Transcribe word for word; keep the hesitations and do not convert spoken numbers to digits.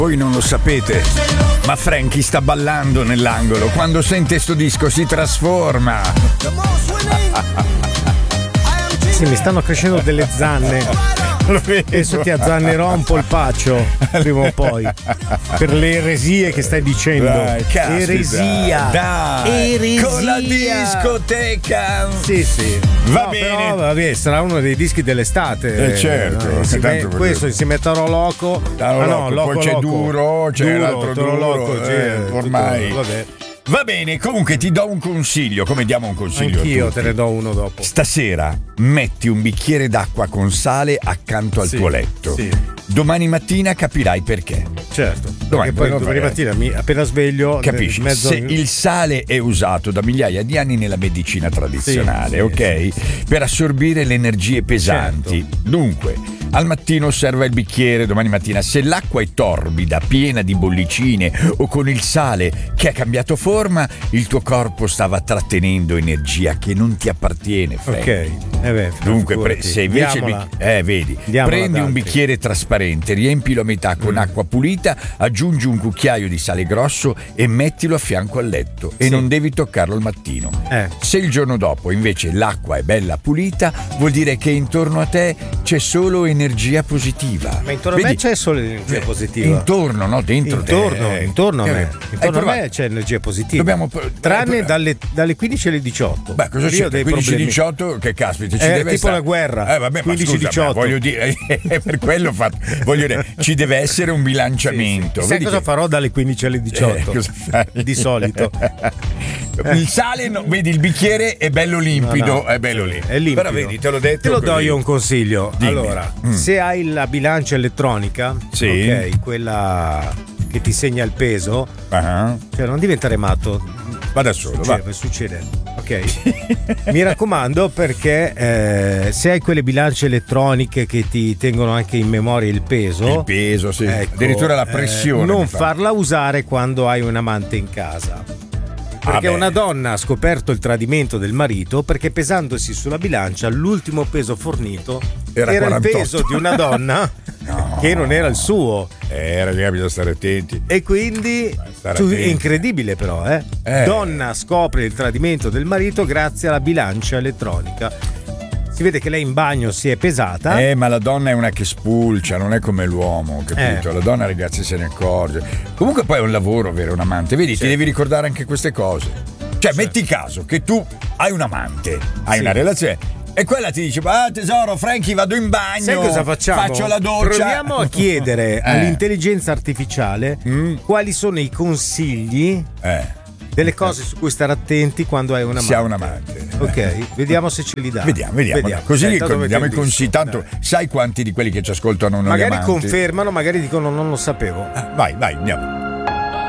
Voi non lo sapete, ma Frankie sta ballando nell'angolo. Quando sente sto disco si trasforma. Sì, mi stanno crescendo delle zanne. Adesso ti azzannerò un polpaccio prima o poi per le eresie che stai dicendo. Dai, caspita, eresia dai, eresia con la discoteca. Sì, sì. Va no, bene. Però, vabbè, sarà uno dei dischi dell'estate. Eh, certo. No, insieme, Tanto questo insieme a Toro Loco. Taro ah, no, Loco, Loco, poi c'è Loco. Duro, c'è Duro, l'altro Toro Duro. Loco, eh, sì, ormai. tutto, vabbè. Va bene, comunque ti do un consiglio, come diamo un consiglio Anch'io a tutti. te ne do uno dopo. Stasera metti un bicchiere d'acqua con sale accanto al Sì, tuo letto. sì. Domani mattina capirai perché. Certo, Domani, perché poi poi domani vai. mattina mi, appena sveglio Capisci? mezzo... Se il sale è usato da migliaia di anni nella medicina tradizionale, Sì, ok? sì, sì. Per assorbire le energie pesanti. Certo. Dunque, al mattino osserva il bicchiere, domani mattina, se l'acqua è torbida, piena di bollicine o con il sale che ha cambiato forma, il tuo corpo stava trattenendo energia che non ti appartiene, Frank. Ok, eh beh, Dunque, pre- figurati. se invece il Diamola. bic- eh, vedi, Diamola prendi ad un altri. bicchiere trasparente, riempilo a metà con Mm. acqua pulita, aggiungi un cucchiaio di sale grosso e mettilo a fianco al letto e Sì. non devi toccarlo al mattino. Eh. Se il giorno dopo invece l'acqua è bella pulita, vuol dire che intorno a te c'è solo energia positiva. Ma intorno a me Vedi? c'è solo energia Eh, positiva. Intorno, no? Dentro Intorno, te. intorno a Eh, me, hai intorno a provato? me c'è energia positiva. Dobbiamo- Tranne eh, dalle, dalle quindici alle diciotto. Beh, cosa Lì c'è? ho dei quindici problemi. diciotto che caspita, ci Eh, deve tipo stare- la guerra. Eh vabbè, ma quindici scusa, diciotto. ma voglio dire, è per quello ho fatto, voglio dire, ci deve essere un bilanciamento. Sai Vedi cosa che- farò dalle quindici alle diciotto? Eh, cosa fai? Di solito. Il sale, no, vedi, il bicchiere è bello limpido, No, no. è bello lì. È limpido. Però vedi, te l'ho detto. Te lo do così. io un consiglio. Dimmi. Allora, Mm. se hai la bilancia elettronica, Sì. ok, quella che ti segna il peso, Ah, cioè non diventare matto. va da solo, va. Succede, succede. Ok. Mi raccomando, perché eh, se hai quelle bilance elettroniche che ti tengono anche in memoria il peso, Il peso, sì. ecco, Addirittura la eh, pressione. non mi fa. farla usare quando hai un amante in casa. Perché Ah, beh. una donna ha scoperto il tradimento del marito perché pesandosi sulla bilancia l'ultimo peso fornito Era era, il quarantotto. peso di una donna No. che non era il suo. Eh, ragazzi, bisogna stare attenti. E quindi stare tu- è attenti. incredibile però, eh? Eh. Donna scopre il tradimento del marito grazie alla bilancia elettronica. Si vede che lei in bagno si è pesata. Eh, ma la donna è una che spulcia, non è come l'uomo, capito? Eh. La donna, ragazzi, se ne accorge. Comunque poi è un lavoro avere un amante, vedi, ti Certo. devi ricordare anche queste cose. Cioè, metti caso che tu hai un amante, hai Sì. una relazione e quella ti dice: ah, tesoro, Frankie, vado in bagno. Sai cosa facciamo? Faccio la doccia. Proviamo a chiedere Eh. all'intelligenza artificiale Mm. quali sono i consigli Eh, delle cose su cui stare attenti quando hai un amante. si ha un amante. Ok, vediamo se ce li dà. Vediamo, vediamo. Così Eh, tanto diamo i avete consigli. visto. Tanto Dai. sai quanti di quelli che ci ascoltano non Magari li amanti? confermano, magari dicono non lo sapevo. Ah, vai, vai, andiamo.